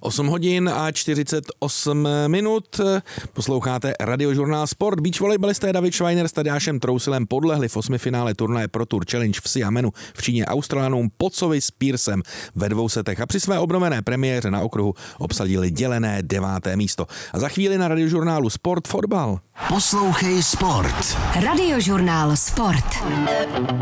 8 hodin a 48 minut. Posloucháte Radiožurnál Sport. Beach volejbalisté David Schweiner s Tadeášem Trousilem podlehli v 8. finále turnaje Pro Tour Challenge v Xiamenu v Číně Australanům Pocovi s Pearsem ve 2 setech a při své obnovené premiéře na okruhu obsadili dělené 9. místo. A za chvíli na Radiožurnálu Sport fotbal. Poslouchej Sport. Radiožurnál Sport.